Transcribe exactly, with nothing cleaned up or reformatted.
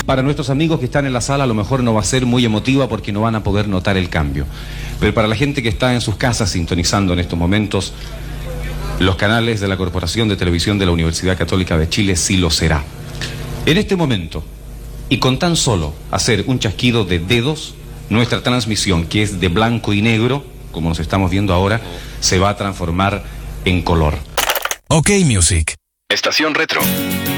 Para nuestros amigos que están en la sala a lo mejor no va a ser muy emotiva porque no van a poder notar el cambio. Pero para la gente que está en sus casas sintonizando en estos momentos, los canales de la Corporación de Televisión de la Universidad Católica de Chile sí lo será. En este momento, y con tan solo hacer un chasquido de dedos, nuestra transmisión, que es de blanco y negro, como nos estamos viendo ahora, se va a transformar en color. OK Music. Estación Retro.